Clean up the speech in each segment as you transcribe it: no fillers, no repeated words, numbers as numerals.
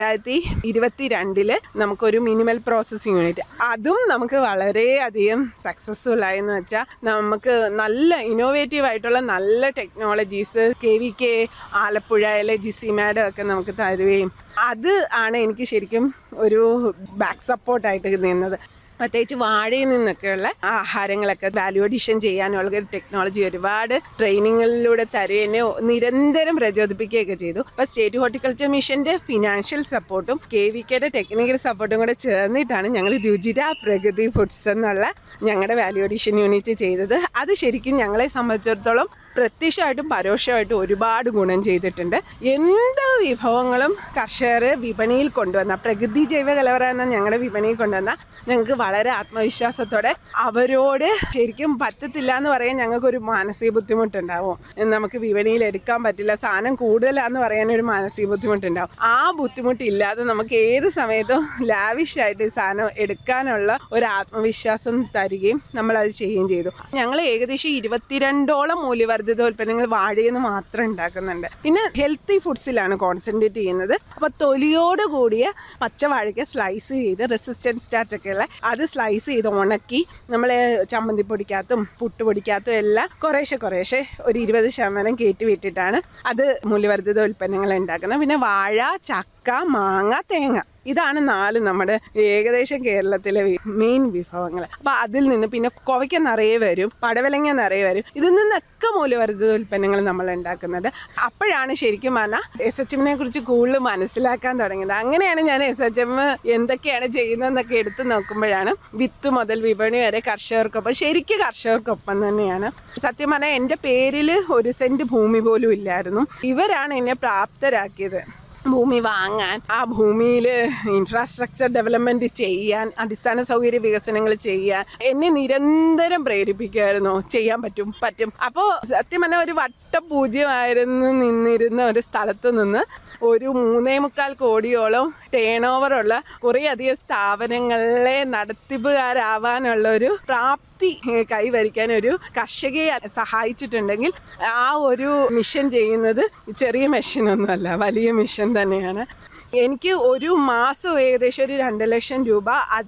2022 നമുക്കൊരു minimal processing unit, അതും നമുക്ക് വളരെയധികം സക്സസ്ഫുൾ ആയെന്ന് വെച്ചാൽ നമുക്ക് നല്ല ഇന്നോവേറ്റീവ് ആയിട്ടുള്ള നല്ല ടെക്നോളജീസ് KVK ആലപ്പുഴയിലെ ജിസിമാഡം ഒക്കെ നമുക്ക് തരുകയും അത് ആണ് എനിക്ക് ശരിക്കും ഒരു ബാക്ക് സപ്പോർട്ടായിട്ട് നിന്നത്. പ്രത്യേകിച്ച് വാഴയിൽ നിന്നൊക്കെയുള്ള ആഹാരങ്ങളൊക്കെ വാല്യൂ അഡീഷൻ ചെയ്യാനുള്ള ടെക്നോളജി ഒരുപാട് ട്രെയിനിങ്ങിലൂടെ തരുകയും നിരന്തരം പ്രചോദിപ്പിക്കുകയൊക്കെ ചെയ്തു. അപ്പോൾ സ്റ്റേറ്റ് ഹോർട്ടിക്കൾച്ചർ മിഷൻ്റെ ഫിനാൻഷ്യൽ സപ്പോർട്ടും KVKയുടെ ടെക്നിക്കൽ സപ്പോർട്ടും കൂടെ ചേർന്നിട്ടാണ് ഞങ്ങൾ രുചിര പ്രകൃതി ഫുഡ്സ് എന്നുള്ള ഞങ്ങളുടെ വാല്യൂ അഡീഷൻ യൂണിറ്റ് ചെയ്തത്. അത് ശരിക്കും ഞങ്ങളെ സംബന്ധിച്ചിടത്തോളം പ്രത്യക്ഷമായിട്ടും പരോക്ഷമായിട്ടും ഒരുപാട് ഗുണം ചെയ്തിട്ടുണ്ട്. എന്ത് വിഭവങ്ങളും കർഷകർ വിപണിയിൽ കൊണ്ടുവന്ന, പ്രകൃതി ജൈവ കലവറ എന്ന ഞങ്ങളുടെ വിപണിയിൽ കൊണ്ടുവന്ന ഞങ്ങൾക്ക് വളരെ ആത്മവിശ്വാസത്തോടെ അവരോട് ശരിക്കും പറ്റത്തില്ല എന്ന് പറയാൻ ഞങ്ങൾക്കൊരു മാനസിക ബുദ്ധിമുട്ടുണ്ടാവും. നമുക്ക് വിപണിയിൽ എടുക്കാൻ പറ്റില്ല, സാധനം കൂടുതലാന്ന് പറയാനൊരു മാനസിക ബുദ്ധിമുട്ടുണ്ടാവും. ആ ബുദ്ധിമുട്ടില്ലാതെ നമുക്ക് ഏത് സമയത്തും ലാവിഷായിട്ട് ഈ സാധനം എടുക്കാനുള്ള ഒരു ആത്മവിശ്വാസം തരികയും നമ്മളത് ചെയ്യുകയും ചെയ്തു. ഞങ്ങൾ ഏകദേശം 22ഓളം മൂല്യവർദ്ധിതോൽപ്പന്നങ്ങൾ വാഴയിൽ നിന്ന് മാത്രം ഉണ്ടാക്കുന്നുണ്ട്. പിന്നെ ഹെൽത്തി ഫുഡ്സിലാണ് കോൺസെൻട്രേറ്റ് ചെയ്യുന്നത്. അപ്പോൾ തൊലിയോട് കൂടിയ പച്ചവാഴയ്ക്ക് സ്ലൈസ് ചെയ്ത് റെസിസ്റ്റൻസ് സ്റ്റാർച്ചൊക്കെ അത് സ്ലൈസ് ചെയ്ത് ഉണക്കി നമ്മൾ ചമ്മന്തി പൊടിക്കകത്തും പുട്ടുപൊടിക്കകത്തും എല്ലാം കുറേശ്ശെ ഒരു 20% കയറ്റി വിട്ടിട്ടാണ് അത് മൂല്യവർദ്ധിത ഉൽപ്പന്നങ്ങൾ ഉണ്ടാക്കുന്നത്. പിന്നെ വാഴ, ചക്ക, മാങ്ങ, തേങ്ങ, ഇതാണ് 4 നമ്മുടെ ഏകദേശം കേരളത്തിലെ മെയിൻ വിഭവങ്ങൾ. അപ്പോൾ അതിൽ നിന്ന് പിന്നെ കോവയ്ക്ക നിറയെ വരും, പടവലങ്ങ നിറയെ വരും. ഇതിൽ നിന്നൊക്കെ മൂല്യവർദ്ധിത ഉൽപ്പന്നങ്ങൾ നമ്മൾ ഉണ്ടാക്കുന്നുണ്ട്. അപ്പോഴാണ് ശരിക്കും പറഞ്ഞാൽ SHMനെ കുറിച്ച് കൂടുതൽ മനസ്സിലാക്കാൻ തുടങ്ങിയത്. അങ്ങനെയാണ് ഞാൻ SHM എന്തൊക്കെയാണ് ചെയ്യുന്നതെന്നൊക്കെ എടുത്ത് നോക്കുമ്പോഴാണ് വിത്ത് മുതൽ വിപണി വരെ കർഷകർക്കൊപ്പം, ശരിക്കും കർഷകർക്കൊപ്പം തന്നെയാണ്. സത്യം പറഞ്ഞാൽ എൻ്റെ പേരിൽ 1 സെൻറ്റ് ഭൂമി പോലും ഇല്ലായിരുന്നു. ഇവരാണ് എന്നെ പ്രാപ്തരാക്കിയത് ഭൂമി വാങ്ങാൻ, ആ ഭൂമിയിൽ ഇൻഫ്രാസ്ട്രക്ചർ ഡെവലപ്മെൻറ്റ് ചെയ്യാൻ, അടിസ്ഥാന സൗകര്യ വികസനങ്ങൾ ചെയ്യാൻ എന്നെ നിരന്തരം പ്രേരിപ്പിക്കുമായിരുന്നു. ചെയ്യാൻ പറ്റും. അപ്പോൾ സത്യം പറഞ്ഞാൽ ഒരു വട്ടപൂജ്യമായിരുന്നു നിന്നിരുന്ന ഒരു സ്ഥലത്ത് നിന്ന് ഒരു 3.25 കോടിയോളം ടേൺ ഓവറുള്ള കുറേയധികം സ്ഥാപനങ്ങളെ നടത്തിപ്പുകാരാവാനുള്ള ഒരു പ്രാപ്തി കൈവരിക്കാൻ ഒരു കർഷകയെ സഹായിച്ചിട്ടുണ്ടെങ്കിൽ ആ ഒരു മിഷൻ ചെയ്യുന്നത് ചെറിയ മെഷീനൊന്നുമല്ല, വലിയ മിഷൻ തന്നെയാണ്. എനിക്ക് ഒരു മാസം ഏകദേശം ഒരു 2 ലക്ഷം രൂപ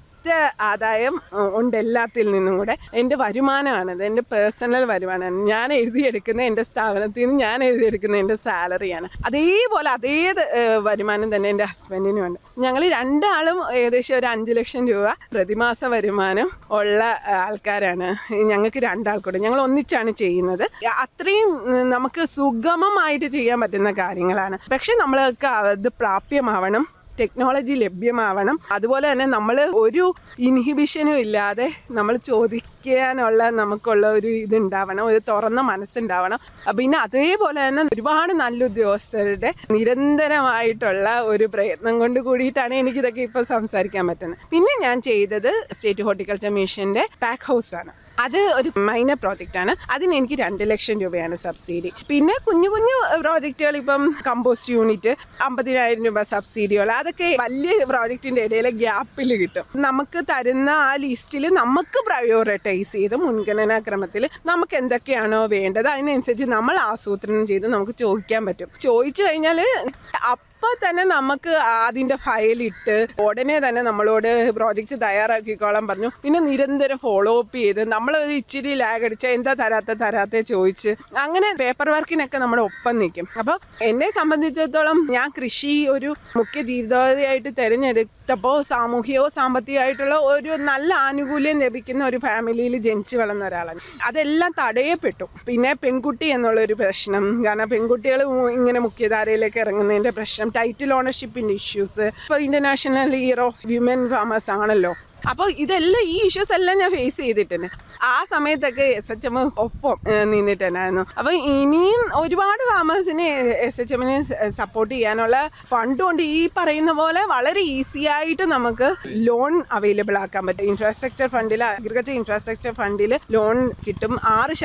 ആദായം ഉണ്ട് എല്ലാത്തിൽ നിന്നും കൂടെ. എൻ്റെ വരുമാനമാണത്, എൻ്റെ പേഴ്സണൽ വരുമാനമാണ്. ഞാൻ എഴുതിയെടുക്കുന്ന എൻ്റെ സ്ഥാപനത്തിൽ നിന്ന് ഞാൻ എഴുതിയെടുക്കുന്ന എൻ്റെ സാലറിയാണ്. അതേപോലെ അതേ വരുമാനം തന്നെ എൻ്റെ ഹസ്ബൻഡിനുമുണ്ട്. ഞങ്ങൾ 2 ആളും ഏകദേശം ഒരു 5 ലക്ഷം രൂപ പ്രതിമാസ വരുമാനം ഉള്ള ആൾക്കാരാണ്. ഞങ്ങൾക്ക് 2 ആൾക്കൂടെ ഞങ്ങൾ ഒന്നിച്ചാണ് ചെയ്യുന്നത്. അത്രയും നമുക്ക് സുഗമമായിട്ട് ചെയ്യാൻ പറ്റുന്ന കാര്യങ്ങളാണ്. പക്ഷെ നമ്മൾക്ക് അത് പ്രാപ്യമാവണം, ടെക്നോളജി ലഭ്യമാവണം. അതുപോലെ തന്നെ നമ്മൾ ഒരു ഇൻഹിബിഷനും ഇല്ലാതെ നമ്മൾ ചോദിക്കാനുള്ള നമുക്കുള്ള ഒരു ഇതുണ്ടാവണം, ഒരു തുറന്ന മനസ്സുണ്ടാവണം. പിന്നെ അതേപോലെ തന്നെ ഒരുപാട് നല്ല ഉദ്യോഗസ്ഥരുടെ നിരന്തരമായിട്ടുള്ള ഒരു പ്രയത്നം കൊണ്ട് കൂടിയിട്ടാണ് എനിക്കിതൊക്കെ ഇപ്പോൾ സംസാരിക്കാൻ പറ്റുന്നത്. പിന്നെ ഞാൻ ചെയ്തത് സ്റ്റേറ്റ് ഹോർട്ടിക്കൾച്ചർ മിഷൻ്റെ പാക്ക് ഹൗസാണ്. അത് ഒരു മൈനർ പ്രോജക്റ്റാണ്. അതിന് എനിക്ക് 2 ലക്ഷം രൂപയാണ് സബ്സിഡി. പിന്നെ കുഞ്ഞു പ്രോജക്റ്റുകൾ, ഇപ്പം കമ്പോസ്റ്റ് യൂണിറ്റ് 50,000 രൂപ സബ്സിഡികൾ, അതൊക്കെ വലിയ പ്രോജക്റ്റിൻ്റെ ഇടയിലെ ഗ്യാപ്പിൽ കിട്ടും. നമുക്ക് തരുന്ന ആ ലിസ്റ്റിൽ നമുക്ക് പ്രയോറിറ്റൈസ് ചെയ്ത് മുൻഗണനാക്രമത്തിൽ നമുക്ക് എന്തൊക്കെയാണോ വേണ്ടത് അതിനനുസരിച്ച് നമ്മൾ ആസൂത്രണം ചെയ്ത് നമുക്ക് ചോദിക്കാൻ പറ്റും. ചോദിച്ചു കഴിഞ്ഞാൽ അപ്പോൾ തന്നെ നമുക്ക് അതിൻ്റെ ഫയലിട്ട് ഉടനെ തന്നെ നമ്മളോട് പ്രോജക്റ്റ് തയ്യാറാക്കിക്കോളാൻ പറഞ്ഞു. പിന്നെ നിരന്തരം ഫോളോ അപ്പ് ചെയ്ത് നമ്മൾ ഇച്ചിരി ലാഗ് അടിച്ചാൽ എന്താ തരാത്ത ചോദിച്ച് അങ്ങനെ പേപ്പർ വർക്കിനൊക്കെ നമ്മുടെ ഒപ്പം നിൽക്കും. അപ്പോൾ എന്നെ സംബന്ധിച്ചിടത്തോളം ഞാൻ കൃഷി ഒരു മുഖ്യ ജീവിതോപാധിയായിട്ട് തിരഞ്ഞെടുത്തപ്പോൾ സാമൂഹികവും സാമ്പത്തികമായിട്ടുള്ള ഒരു നല്ല ആനുകൂല്യം ലഭിക്കുന്ന ഒരു ഫാമിലിയിൽ ജനിച്ചു വളർന്ന ഒരാളാണ്. അതെല്ലാം തടയപ്പെട്ടു. പിന്നെ പെൺകുട്ടി എന്നുള്ളൊരു പ്രശ്നം, കാരണം പെൺകുട്ടികൾ ഇങ്ങനെ മുഖ്യധാരയിലേക്ക് ഇറങ്ങുന്നതിൻ്റെ പ്രശ്നം, ടൈറ്റിൽ ഓണർഷിപ്പിൻ്റെ ഇഷ്യൂസ്, ഇപ്പോൾ international year of women farmers ആണല്ലോ. അപ്പോൾ ഇതെല്ലാം ഈ ഇഷ്യൂസ് എല്ലാം ഞാൻ ഫേസ് ചെയ്തിട്ടുണ്ട്. ആ സമയത്തൊക്കെ SHM ഒപ്പം നിന്നിട്ടുണ്ടായിരുന്നു. അപ്പോൾ ഇനിയും ഒരുപാട് ഫാമേഴ്സിനെ SHMനെ സപ്പോർട്ട് ചെയ്യാനുള്ള ഫണ്ടും ഉണ്ട്. ഈ പറയുന്ന പോലെ വളരെ ഈസി ആയിട്ട് നമുക്ക് ലോൺ അവൈലബിൾ ആക്കാൻ പറ്റും. ഇൻഫ്രാസ്ട്രക്ചർ ഫണ്ടിൽ, അഗ്രികൾച്ചർ ഇൻഫ്രാസ്ട്രക്ചർ ഫണ്ടിൽ ലോൺ കിട്ടും.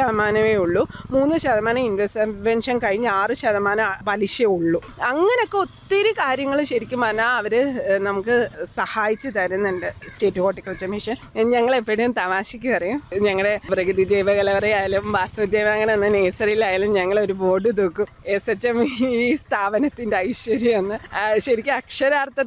6% ഉള്ളൂ. 3% ഇൻവെസ്റ്റ്മെൻഷൻ കഴിഞ്ഞ് 6% പലിശ ഉള്ളൂ. അങ്ങനെയൊക്കെ ഒത്തിരി കാര്യങ്ങൾ ശരിക്കും പറഞ്ഞാൽ അവർ നമുക്ക് സഹായിച്ചു തരുന്നുണ്ട് സ്റ്റേറ്റ് ഹോർട്ടിക്കൾച്ചർ മിഷൻ. ഞങ്ങൾ എപ്പോഴും തമാശയ്ക്ക് പറയും, ഞങ്ങളുടെ പ്രകൃതി ജൈവ കലവറയായാലും വാസ്തു ജൈവാങ്കണം എന്ന നേഴ്സറിയിലായാലും ഞങ്ങൾ ഒരു ബോർഡ് തൂക്കും, SHM ഈ സ്ഥാപനത്തിന്റെ ഐശ്വര്യം എന്ന്. ശരിക്കും അക്ഷരാർത്ഥത്തിൽ